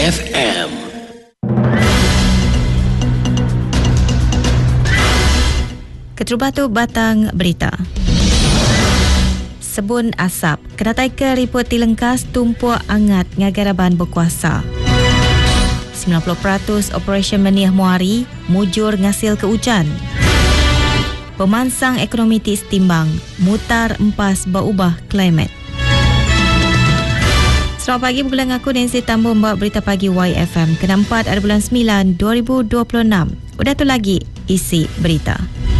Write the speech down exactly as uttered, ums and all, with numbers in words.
F M. Keterubatu Batang Berita. Sebun asap, Kedatangan report tilengkas tumpuak angat ngagaraban berkuasa. sembilan puluh peratus operasi meniah muari mujur ngasil ke hujan. Pemansang ekonomi ti setimbang, mutar empas berubah klimat. Selamat pagi, bulan aku Nancy Tambun buat berita pagi Y F M. Keempat ada bulan sembilan dua ribu dua puluh enam. Udah tu lagi isi berita.